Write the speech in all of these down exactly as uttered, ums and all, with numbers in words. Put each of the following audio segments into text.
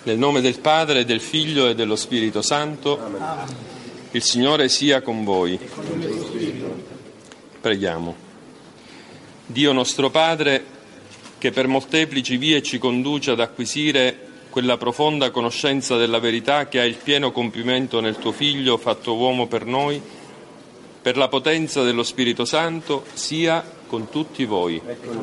Nel nome del Padre, del Figlio e dello Spirito Santo. Amen. Il Signore sia con voi. Preghiamo. Dio nostro Padre, che per molteplici vie ci conduce ad acquisire quella profonda conoscenza della verità che ha il pieno compimento nel tuo Figlio fatto uomo per noi, per la potenza dello Spirito Santo, sia con tutti voi.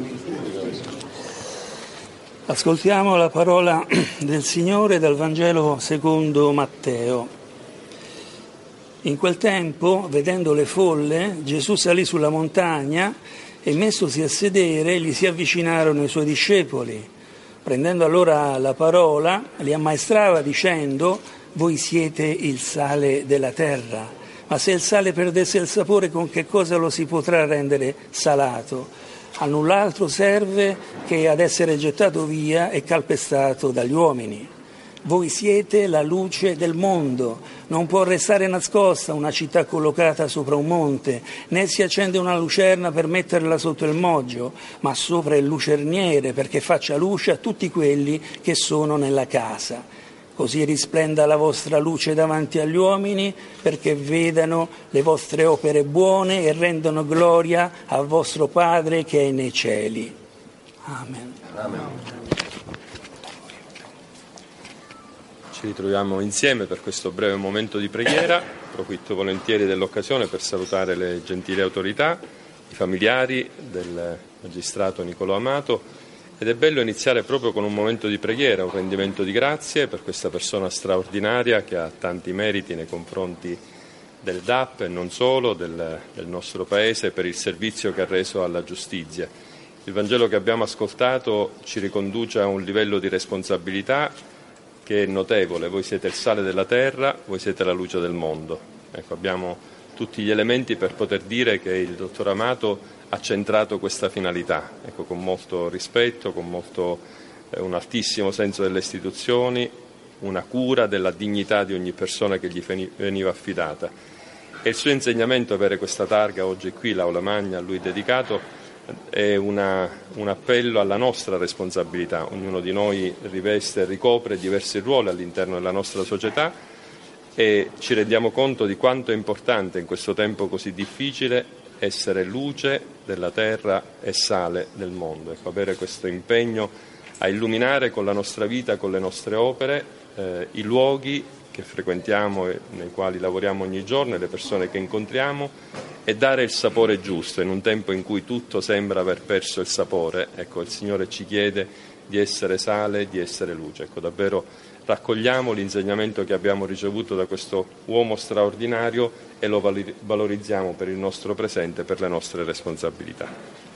Ascoltiamo la parola del Signore dal Vangelo secondo Matteo. In quel tempo, vedendo le folle, Gesù salì sulla montagna e, messosi a sedere, gli si avvicinarono i suoi discepoli. Prendendo allora la parola, li ammaestrava dicendo: voi siete il sale della terra, ma se il sale perdesse il sapore, con che cosa lo si potrà rendere salato? A null'altro serve che ad essere gettato via e calpestato dagli uomini. Voi siete la luce del mondo. Non può restare nascosta una città collocata sopra un monte, né si accende una lucerna per metterla sotto il moggio, ma sopra il lucerniere, perché faccia luce a tutti quelli che sono nella casa. Così risplenda la vostra luce davanti agli uomini, perché vedano le vostre opere buone e rendono gloria al vostro Padre che è nei cieli. Amen. Amen. Ci ritroviamo insieme per questo breve momento di preghiera. Approfitto volentieri dell'occasione per salutare le gentili autorità, i familiari del magistrato Nicolò Amato. Ed è bello iniziare proprio con un momento di preghiera, un rendimento di grazie per questa persona straordinaria che ha tanti meriti nei confronti del D A P e non solo, del, del nostro Paese, per il servizio che ha reso alla giustizia. Il Vangelo che abbiamo ascoltato ci riconduce a un livello di responsabilità che è notevole. Voi siete il sale della terra, voi siete la luce del mondo. Ecco, abbiamo tutti gli elementi per poter dire che il dottor Amato ha centrato questa finalità, ecco, con molto rispetto, con molto, eh, un altissimo senso delle istituzioni, una cura della dignità di ogni persona che gli veniva affidata. E il suo insegnamento, avere questa targa oggi qui, l'Aula Magna, a lui dedicato, è una, un appello alla nostra responsabilità. Ognuno di noi riveste e ricopre diversi ruoli all'interno della nostra società e ci rendiamo conto di quanto è importante in questo tempo così difficile essere luce della terra e sale del mondo. Ecco, avere questo impegno a illuminare con la nostra vita, con le nostre opere, eh, i luoghi che frequentiamo e nei quali lavoriamo ogni giorno e le persone che incontriamo, e dare il sapore giusto in un tempo in cui tutto sembra aver perso il sapore. Ecco, il Signore ci chiede di essere sale, di essere luce. Ecco, davvero raccogliamo l'insegnamento che abbiamo ricevuto da questo uomo straordinario e lo valorizziamo per il nostro presente, per le nostre responsabilità.